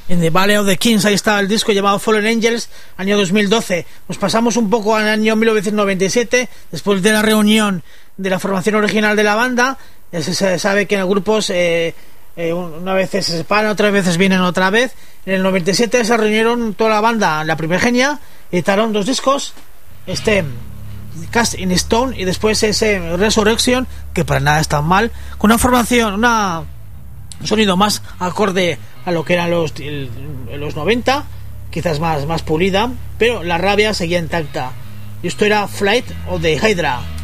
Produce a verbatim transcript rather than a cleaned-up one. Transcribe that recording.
En The Valley of the Kings, ahí estaba el disco llamado Fallen Angels, año dos mil doce. Nos pasamos un poco al año mil novecientos noventa y siete, después de la reunión de la formación original de la banda. Se sabe que en los grupos eh, eh, una vez se separan, otras veces vienen otra vez. En el noventa y siete se reunieron toda la banda, la primigenia, editaron dos discos, este Cast in Stone y después ese Resurrection, que para nada es tan mal, con una formación, una un sonido más acorde a lo que eran los, el, los noventa, quizás más, más pulida, pero la rabia seguía intacta. Y esto era Flight of the Hydra.